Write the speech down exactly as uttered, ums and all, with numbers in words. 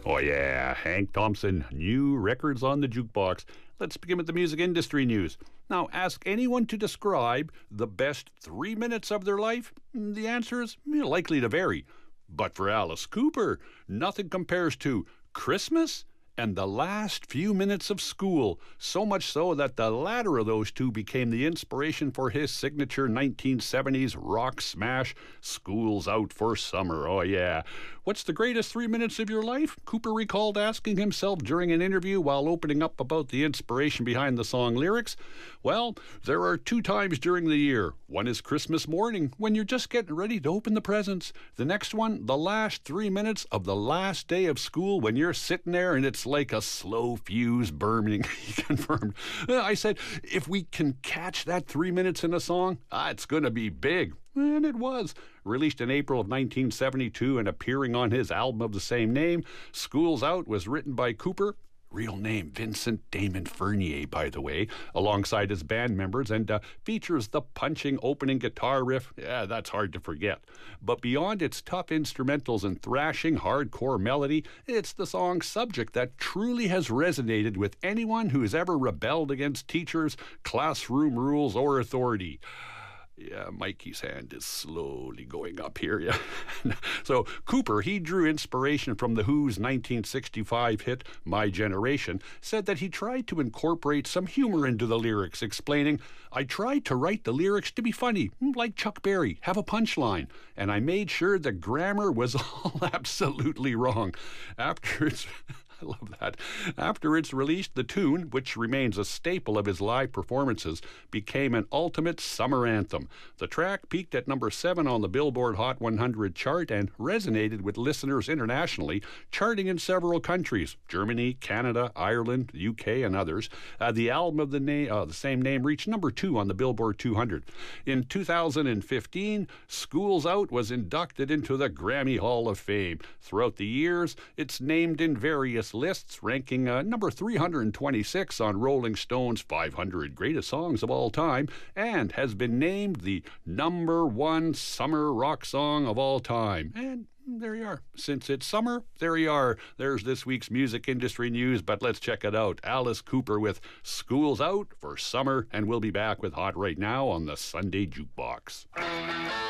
Oh, yeah, Hank Thompson, new records on the jukebox. Let's begin with the music industry news. Now, ask anyone to describe the best three minutes of their life. The answer is likely to vary. But for Alice Cooper, nothing compares to Christmas and the last few minutes of school, so much so that the latter of those two became the inspiration for his signature nineteen seventies rock smash, School's Out for Summer. Oh, yeah. What's the greatest three minutes of your life? Cooper recalled asking himself during an interview while opening up about the inspiration behind the song lyrics. Well, there are two times during the year. One is Christmas morning, when you're just getting ready to open the presents. The next one, the last three minutes of the last day of school, when you're sitting there and it's like a slow fuse burning. He confirmed. I said, if we can catch that three minutes in a song, ah, it's going to be big. And it was. Released in April of nineteen seventy-two and appearing on his album of the same name, School's Out was written by Cooper. Real name, Vincent Damon Fernier, by the way, alongside his band members, and uh, features the punching opening guitar riff. Yeah, that's hard to forget. But beyond its tough instrumentals and thrashing hardcore melody, it's the song's subject that truly has resonated with anyone who's ever rebelled against teachers, classroom rules, or authority. Yeah, Mikey's hand is slowly going up here. Yeah. So Cooper, he drew inspiration from The Who's nineteen sixty-five hit My Generation, said that he tried to incorporate some humor into the lyrics, explaining, I tried to write the lyrics to be funny, like Chuck Berry, have a punchline, and I made sure the grammar was all absolutely wrong. After it's... I love that. After it's released, the tune, which remains a staple of his live performances, became an ultimate summer anthem. The track peaked at number seven on the Billboard Hot one hundred chart and resonated with listeners internationally, charting in several countries, Germany, Canada, Ireland, the U K, and others. Uh, the album of the, na- uh, the same name reached number two on the Billboard two hundred. In two thousand fifteen, School's Out was inducted into the Grammy Hall of Fame. Throughout the years, it's named in various lists, ranking uh, number three hundred twenty-six on Rolling Stone's five hundred Greatest Songs of All Time, and has been named the number one summer rock song of all time. And there you are. Since it's summer, there you are. There's this week's music industry news, but let's check it out. Alice Cooper with School's Out for Summer, and we'll be back with Hot Right Now on the Sunday Jukebox.